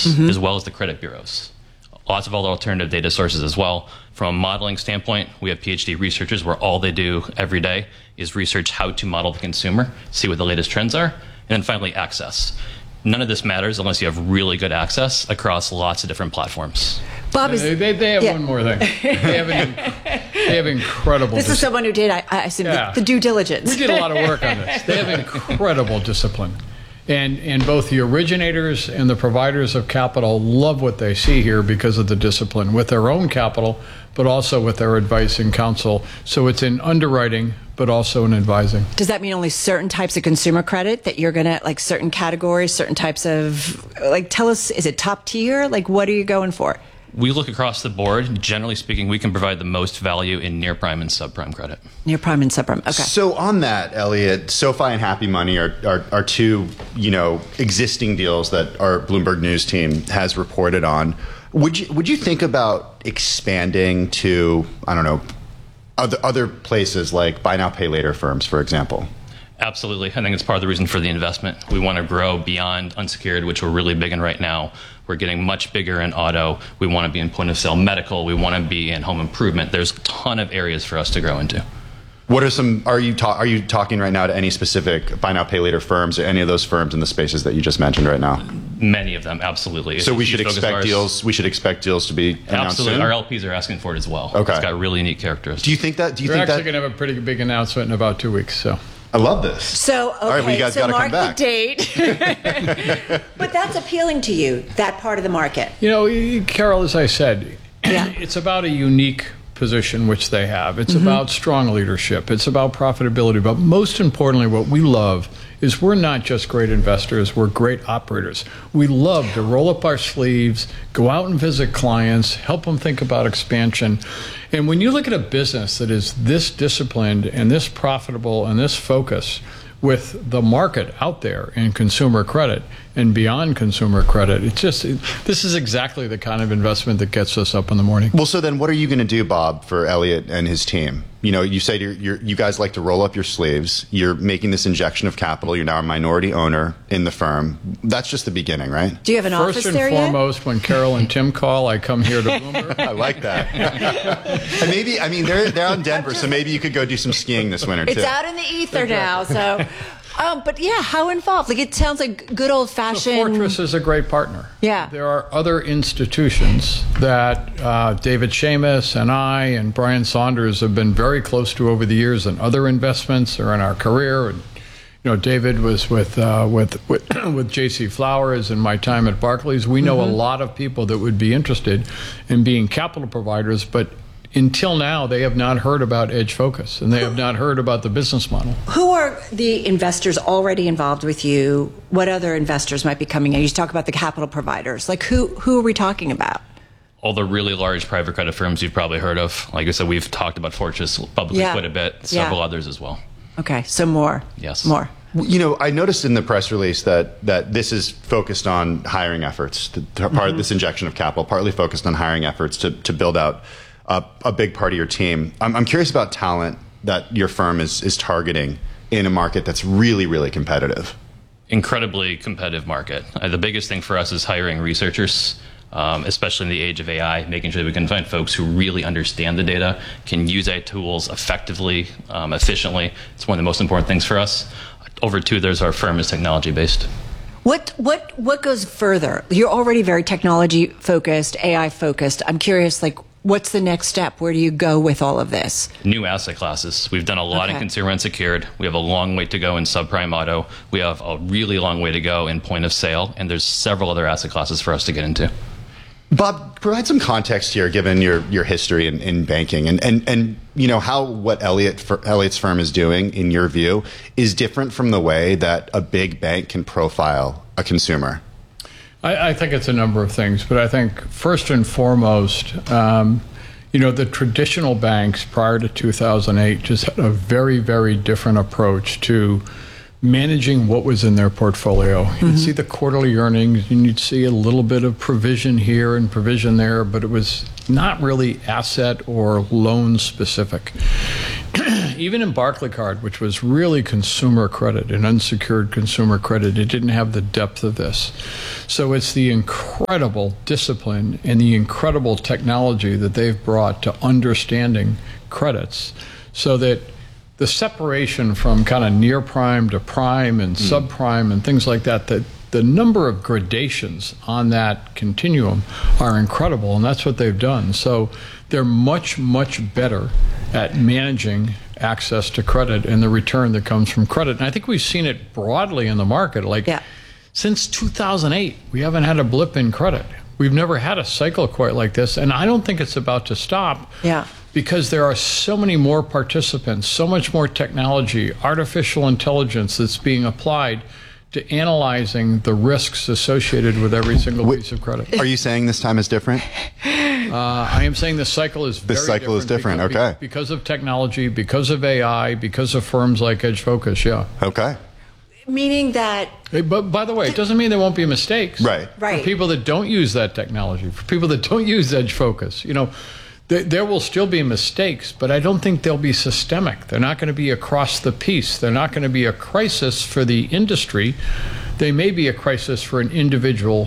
as well as the credit bureaus. Lots of other alternative data sources as well. From a modeling standpoint, we have PhD researchers where all they do every day is research how to model the consumer, see what the latest trends are, and then finally access. None of this matters unless you have really good access across lots of different platforms. Bob, they have one more thing. They have incredible. This is someone who did, I assume, the due diligence. We did a lot of work on this. They have incredible discipline. And both the originators and the providers of capital love what they see here because of the discipline with their own capital, but also with their advice and counsel. So it's in underwriting, but also in advising. Does that mean only certain types of consumer credit that you're going to, like certain categories, certain types of, like tell us, is it top tier? Like what are you going for? We look across the board. Generally speaking, we can provide the most value in near prime and subprime credit. Near prime and subprime. Okay. So on that, Elliot, SoFi and Happy Money are two, existing deals that our Bloomberg News team has reported on. Would you think about expanding to, I don't know, other places like buy now, pay later firms, for example? Absolutely. I think it's part of the reason for the investment. We want to grow beyond unsecured, which we're really big in right now. We're getting much bigger in auto. We want to be in point of sale medical. We want to be in home improvement. There's a ton of areas for us to grow into. What are some, are you talking right now to any specific buy now, pay later firms or any of those firms in the spaces that you just mentioned right now? Many of them, absolutely. So we should expect deals to be announced absolutely soon? Our LPs are asking for it as well. Okay. It's got really unique characteristics. Do you think that? We're actually going to have a pretty big announcement in about 2 weeks. So I love this. So, okay, all right, well, you guys so got to mark come back. the date. But that's appealing to you, that part of the market. Carol, as I said, Yeah. it's about a unique position which they have. It's about strong leadership. It's about profitability. But most importantly, what we love is we're not just great investors, we're great operators. We love to roll up our sleeves, go out and visit clients, help them think about expansion. And when you look at a business that is this disciplined and this profitable and this focused with the market out there in consumer credit and beyond consumer credit, this is exactly the kind of investment that gets us up in the morning. Well, so then what are you going to do, Bob, for Elliot and his team? You said you guys like to roll up your sleeves. You're making this injection of capital. You're now a minority owner in the firm. That's just the beginning, right? Do you have an office there First and foremost, when Carol and Tim call, I come here to Bloomberg. I like that. And maybe, they're out in Denver, so maybe you could go do some skiing this winter, too. It's out in the ether now, so... but yeah, how involved? Like, it sounds like good old-fashioned... Fortress is a great partner. Yeah. There are other institutions that David Seamus and I and Brian Saunders have been very close to over the years in other investments or in our career. And, David was with J.C. Flowers in my time at Barclays. We know a lot of people that would be interested in being capital providers, but until now, they have not heard about Edge Focus, and they have not heard about the business model. Who are the investors already involved with you? What other investors might be coming in? You talk about the capital providers. Like, who are we talking about? All the really large private credit firms you've probably heard of. Like I said, we've talked about Fortress publicly quite a bit. Several others as well. Okay, so more. Yes. More. I noticed in the press release that this is focused on hiring efforts, part of this injection of capital, partly focused on hiring efforts to build out a big part of your team. I'm curious about talent that your firm is targeting in a market that's really, really competitive. Incredibly competitive market. The biggest thing for us is hiring researchers, especially in the age of AI, making sure that we can find folks who really understand the data, can use AI tools effectively, efficiently. It's one of the most important things for us. Over two-thirds of our firm is technology-based. What goes further? You're already very technology focused, AI focused. I'm curious, like, what's the next step? Where do you go with all of this? New asset classes. We've done a lot in consumer unsecured. We have a long way to go in subprime auto. We have a really long way to go in point of sale, and there's several other asset classes for us to get into. Bob, provide some context here, given your history in banking, and how what Elliot's firm is doing, in your view, is different from the way that a big bank can profile a consumer. I think it's a number of things, but I think first and foremost, the traditional banks prior to 2008 just had a very, very different approach to managing what was in their portfolio. You'd see the quarterly earnings, and you'd see a little bit of provision here and provision there, but it was not really asset or loan specific. even in Barclaycard, which was really consumer credit and unsecured consumer credit, it didn't have the depth of this. So it's the incredible discipline and the incredible technology that they've brought to understanding credits, so that the separation from kind of near prime to prime and subprime and things like that, that the number of gradations on that continuum are incredible, and that's what they've done. So they're much, much better at managing access to credit and the return that comes from credit. And I think we've seen it broadly in the market. Since 2008, we haven't had a blip in credit. We've never had a cycle quite like this, and I don't think it's about to stop. Because there are so many more participants, so much more technology, artificial intelligence that's being applied to analyzing the risks associated with every single piece of credit. Are you saying this time is different? I am saying the cycle is very different. The cycle is different, okay. Because of technology, because of AI, because of firms like EdgeFocus, yeah. Okay. Meaning that... But by the way, it doesn't mean there won't be mistakes. Right. For people that don't use that technology, for people that don't use EdgeFocus, there will still be mistakes, but I don't think they'll be systemic. They're not going to be across the piece. They're not going to be a crisis for the industry. They may be a crisis for an individual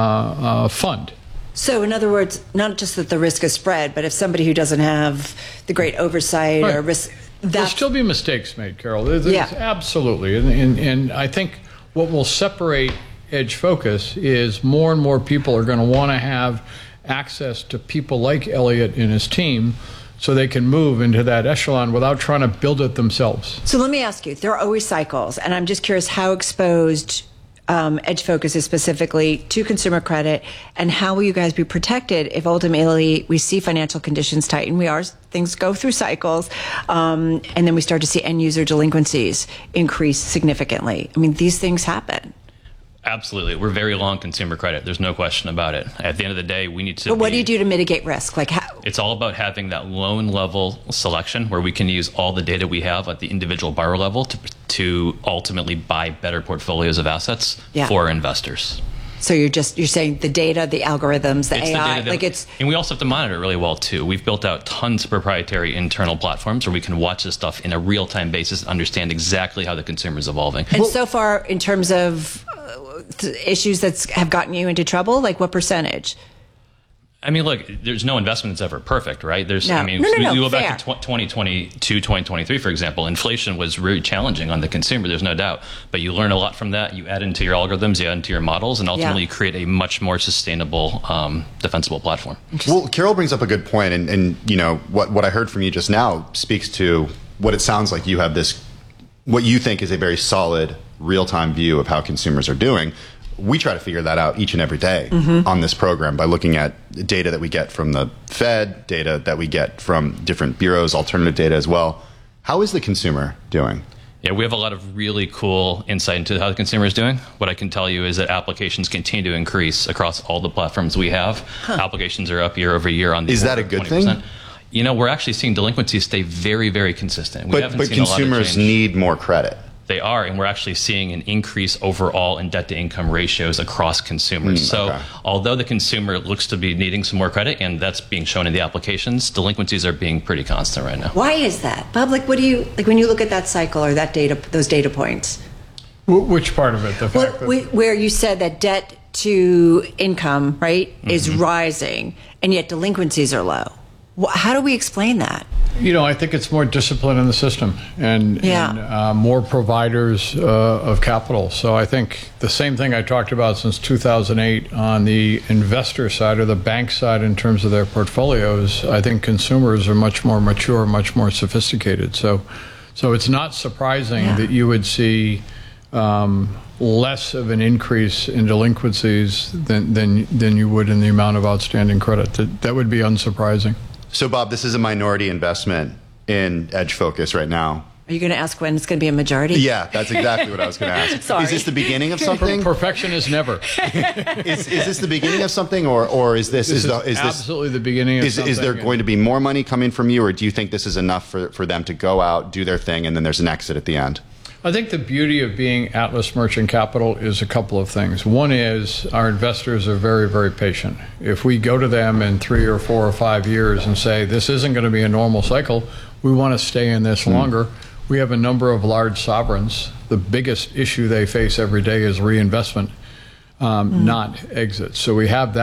fund. So in other words, not just that the risk is spread, but if somebody who doesn't have the great oversight or risk... There'll still be mistakes made, Carol. Absolutely. And I think what will separate EdgeFocus is more and more people are going to want to have access to people like Elliott and his team, so they can move into that echelon without trying to build it themselves. So let me ask you, there are always cycles, and I'm just curious how exposed EdgeFocus is specifically to consumer credit, and how will you guys be protected if ultimately we see financial conditions tighten? Things go through cycles, and then we start to see end user delinquencies increase significantly. I mean, these things happen. Absolutely. We're very long consumer credit. There's no question about it. At the end of the day, we need to... But what do you do to mitigate risk? It's all about having that loan level selection where we can use all the data we have at the individual borrower level to ultimately buy better portfolios of assets for investors. So you're saying the data, the algorithms, the AI, and we also have to monitor it really well too. We've built out tons of proprietary internal platforms where we can watch this stuff in a real-time basis and understand exactly how the consumer is evolving. And so far, in terms of issues that have gotten you into trouble, what percentage? I mean, look, there's no investment that's ever perfect, right? We go back to 2022, 2023, for example. Inflation was really challenging on the consumer, there's no doubt. But you learn a lot from that. You add into your algorithms, you add into your models, and ultimately you create a much more sustainable, defensible platform. Well, Carol brings up a good point, and what I heard from you just now speaks to what it sounds like you have what you think is a very solid, real-time view of how consumers are doing. We try to figure that out each and every day on this program by looking at data that we get from the Fed, data that we get from different bureaus, alternative data as well. How is the consumer doing? Yeah, we have a lot of really cool insight into how the consumer is doing. What I can tell you is that applications continue to increase across all the platforms we have. Applications are up year over year on the... Is that a good 20%. Thing? We're actually seeing delinquencies stay very, very consistent. But consumers need more credit. They are, and we're actually seeing an increase overall in debt-to-income ratios across consumers. So although the consumer looks to be needing some more credit, and that's being shown in the applications, delinquencies are being pretty constant right now. Why is that? Bob, what do you, when you look at that cycle or that data, those data points? Which part of it? The fact where you said that debt to income, right, is rising, and yet delinquencies are low. How do we explain that? I think it's more discipline in the system and more providers of capital. So I think the same thing I talked about since 2008 on the investor side or the bank side in terms of their portfolios, I think consumers are much more mature, much more sophisticated. So it's not surprising that you would see less of an increase in delinquencies than you would in the amount of outstanding credit. That would be unsurprising. So, Bob, this is a minority investment in EdgeFocus right now. Are you going to ask when it's going to be a majority? Yeah, that's exactly what I was going to ask. Sorry. Is this the beginning of something? Perfection is never. Is this the beginning of something, or is this absolutely the beginning of something? Is there going to be more money coming from you, or do you think this is enough for them to go out, do their thing, and then there's an exit at the end? I think the beauty of being Atlas Merchant Capital is a couple of things. One is our investors are very, very patient. If we go to them in 3 or 4 or 5 years and say, this isn't going to be a normal cycle, we want to stay in this longer, we have a number of large sovereigns. The biggest issue they face every day is reinvestment, not exit. So we have that.